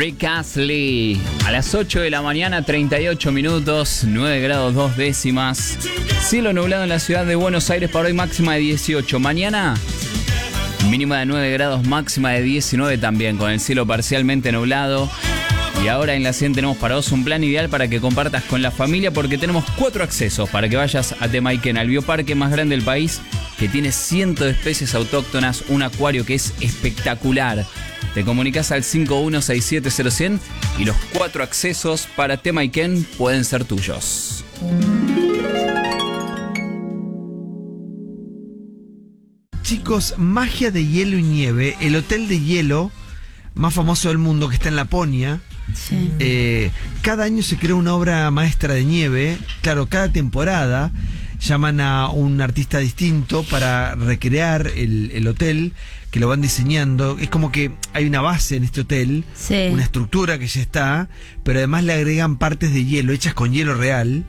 Rick Astley. A las 8 de la mañana, 38 minutos, 9 grados 2 décimas. Cielo nublado en la ciudad de Buenos Aires para hoy, máxima de 18. Mañana, mínima de 9 grados, máxima de 19 también, con el cielo parcialmente nublado. Y ahora en la 100 tenemos para vos un plan ideal para que compartas con la familia, porque tenemos 4 accesos para que vayas a Temayquén, al bioparque más grande del país, que tiene cientos de especies autóctonas, un acuario que es espectacular. Te comunicas al 51670100 y los 4 accesos para Temayquén pueden ser tuyos. Chicos, Magia de Hielo y Nieve, el hotel de hielo más famoso del mundo que está en Laponia. Sí. Cada año se crea una obra maestra de nieve. Claro, cada temporada llaman a un artista distinto para recrear el hotel, que lo van diseñando. Es como que hay una base en este hotel, sí, una estructura que ya está, pero además le agregan partes de hielo hechas con hielo real.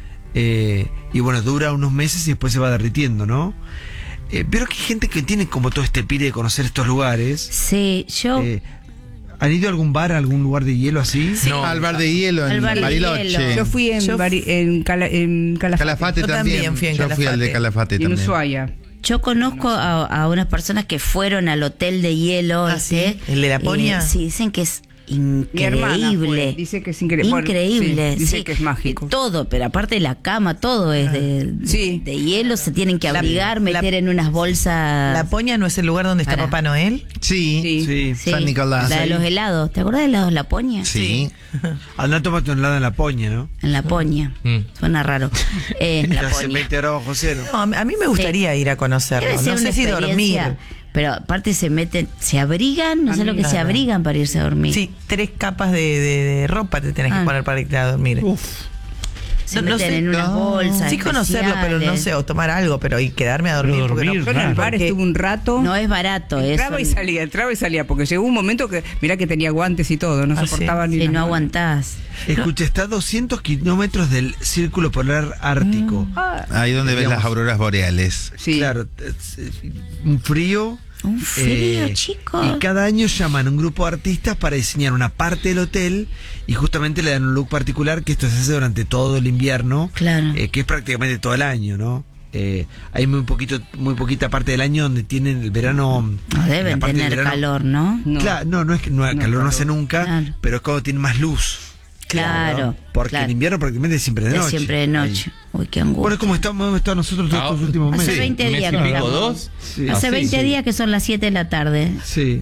Y bueno, dura unos meses y después se va derritiendo, ¿no? Pero que hay gente que tiene como todo este pire de conocer estos lugares. Sí, yo... ¿Han ido a algún bar, a algún lugar de hielo así? Sí. No, al bar de hielo en Bariloche. Yo fui en Calafate. Calafate también. Yo fui al de Calafate y también. En Ushuaia. Yo conozco a unas personas que fueron al hotel de hielo. ¿Sí? ¿El de Laponia? Sí, dicen que es increíble. Dice que es increíble. Increíble. Sí, dice sí, que es mágico. Todo, pero aparte de la cama, todo es de hielo. Se tienen que abrigar, meter en unas bolsas. ¿Laponia no es el lugar donde está Papá Noel? Sí. San Nicolás. La de los helados. ¿Te acuerdas de helados Laponia? Sí. Andá, tómate un helado en Laponia, ¿no? En Laponia. Suena raro. Hace 20 grados bajo cero. No, a mí me gustaría ir a conocerlo. No sé si dormir. Pero aparte se abrigan, no sé lo que se abrigan para irse a dormir. Sí, 3 capas de ropa te tenés que poner para irte a dormir. Se meten en unas bolsas. Sí, conocerlo, pero no sé, o tomar algo, pero y quedarme a dormir. Yo en el bar estuve un rato. No es barato eso. Entraba y salía, porque llegó un momento que, mirá que tenía guantes y todo, no soportaba ni no aguantás. Escucha, está a 200 kilómetros del Círculo Polar Ártico. Ahí donde ves las auroras boreales. Sí. Claro, un frío. Un frío, chicos. Y cada año llaman a un grupo de artistas para diseñar una parte del hotel y justamente le dan un look particular, que esto se hace durante todo el invierno, claro, que es prácticamente todo el año, ¿no? Hay muy poquita parte del año donde tienen el verano. No deben tener calor, ¿no? Claro, no es que calor no hace nunca, claro, pero es cuando tiene más luz. Claro. Porque en invierno prácticamente es siempre de noche. Siempre de noche. Ahí. Uy, qué angustia. Bueno, como hemos estado nosotros estos últimos meses. Hace 20 días. Sí. Hace 20 días que son las 7 de la tarde. Sí.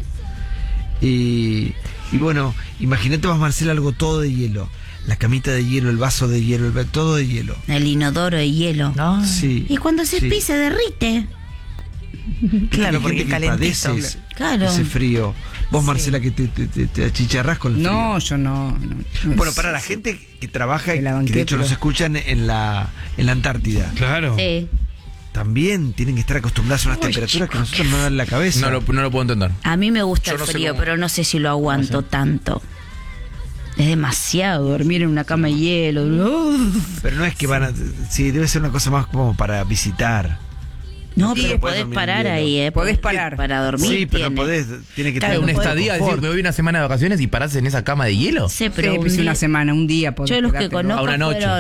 Y bueno, imagínate más, Marcela, algo todo de hielo. La camita de hielo, el vaso de hielo, todo de hielo. El inodoro de hielo. ¿No? Sí. Y cuando se pisa, derrite. Claro, porque calentito. Claro. Ese frío. Vos, Marcela, que te achicharrás con el frío. No, yo no. Bueno, para la gente que trabaja, que de hecho nos escuchan en la Antártida. Claro. Sí. También tienen que estar acostumbrados a unas temperaturas que a nosotros no dan la cabeza. No lo puedo entender. A mí me gusta el frío, pero no sé si lo aguanto tanto. Es demasiado dormir en una cama de hielo. Pero no es que van a... Sí, debe ser una cosa más como para visitar. No, pero podés parar ahí, Podés parar. Para dormir. Sí, pero tiene que tener una estadía, decir, me voy una semana de vacaciones y parás en esa cama de hielo. Sí, pero una semana, un día. Yo los que conozco a una noche.